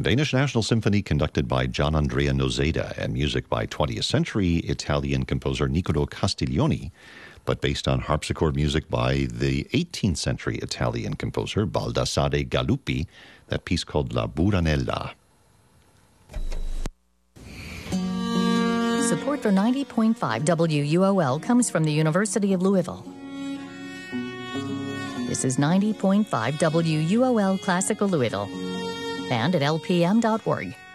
Danish National Symphony conducted by Gian Andrea Nozeda and music by 20th century Italian composer Niccolò Castiglioni, but based on harpsichord music by the 18th century Italian composer Baldassare Galuppi, that piece called La Buranella. Support for 90.5 WUOL comes from the University of Louisville. This is 90.5 WUOL Classical Louisville and at lpm.org.